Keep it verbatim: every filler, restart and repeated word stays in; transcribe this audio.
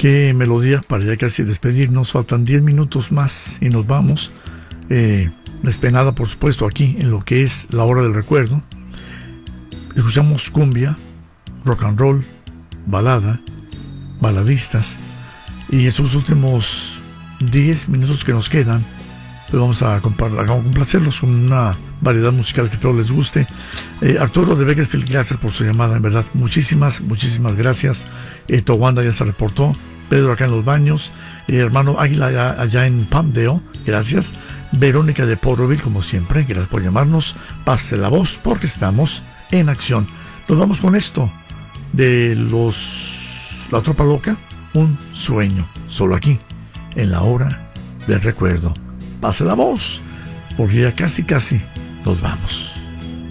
Qué melodía para ya casi despedirnos. Faltan diez minutos más y nos vamos. Eh, despenada, por supuesto, aquí en lo que es la hora del recuerdo. Escuchamos cumbia, rock and roll, balada, baladistas. Y estos últimos diez minutos que nos quedan, pues vamos a, compar- a complacerlos con una variedad musical que espero les guste. Eh, Arturo de Bakersfield, gracias por su llamada, en verdad. Muchísimas, muchísimas gracias. Eh, Towanda ya se reportó. Pedro acá en los baños. Eh, hermano Águila allá, allá en Palmdale, gracias. Verónica de Porterville, como siempre, gracias por llamarnos. Pase la voz porque estamos en acción. Nos vamos con esto de los La Tropa Loca, Un Sueño, solo aquí, en la hora del recuerdo. Pase la voz, porque ya casi casi nos vamos.